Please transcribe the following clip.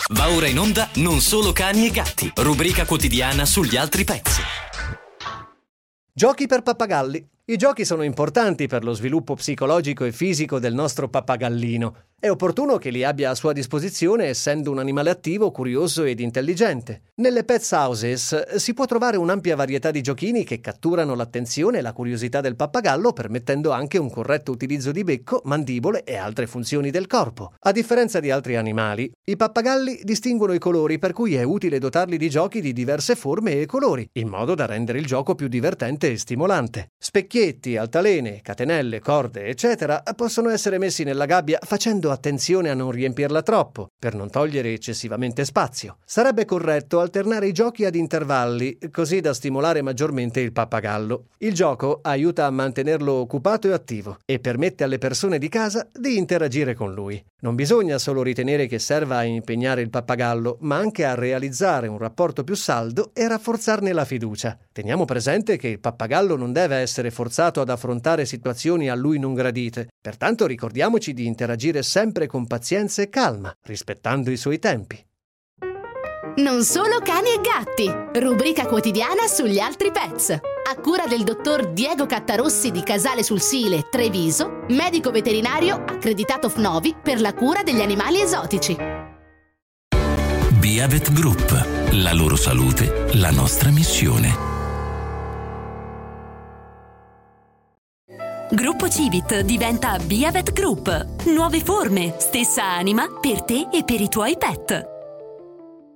Va ora in onda Non solo cani e gatti, rubrica quotidiana sugli altri pets. Giochi per pappagalli. I giochi sono importanti per lo sviluppo psicologico e fisico del nostro pappagallino. È opportuno che li abbia a sua disposizione, essendo un animale attivo, curioso ed intelligente. Nelle Pets Houses si può trovare un'ampia varietà di giochini che catturano l'attenzione e la curiosità del pappagallo, permettendo anche un corretto utilizzo di becco, mandibole e altre funzioni del corpo. A differenza di altri animali, i pappagalli distinguono i colori, per cui è utile dotarli di giochi di diverse forme e colori, in modo da rendere il gioco più divertente e stimolante. Specchietti, altalene, catenelle, corde, eccetera, possono essere messi nella gabbia facendo attenzione a non riempirla troppo, per non togliere eccessivamente spazio. Sarebbe corretto alternare i giochi ad intervalli, così da stimolare maggiormente il pappagallo. Il gioco aiuta a mantenerlo occupato e attivo e permette alle persone di casa di interagire con lui. Non bisogna solo ritenere che serva a impegnare il pappagallo, ma anche a realizzare un rapporto più saldo e rafforzarne la fiducia. Teniamo presente che il pappagallo non deve essere forzato ad affrontare situazioni a lui non gradite, pertanto ricordiamoci di interagire sempre con pazienza e calma, rispettando i suoi tempi. Non solo cani e gatti, rubrica quotidiana sugli altri pets. A cura del dottor Diego Cattarossi di Casale sul Sile, Treviso, medico veterinario accreditato FNOVI per la cura degli animali esotici. Biavet Group, la loro salute, la nostra missione. Gruppo Civit diventa Biavet Group. Nuove forme, stessa anima per te e per i tuoi pet.